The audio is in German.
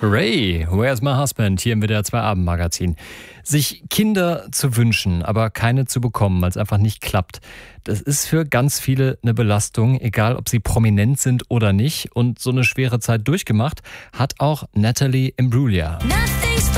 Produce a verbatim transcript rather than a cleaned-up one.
Ray, Where's My Husband? Hier im W D R zwei Abendmagazin. Sich Kinder zu wünschen, aber keine zu bekommen, weil es einfach nicht klappt, das ist für ganz viele eine Belastung, egal ob sie prominent sind oder nicht. Und so eine schwere Zeit durchgemacht hat auch Natalie Imbruglia.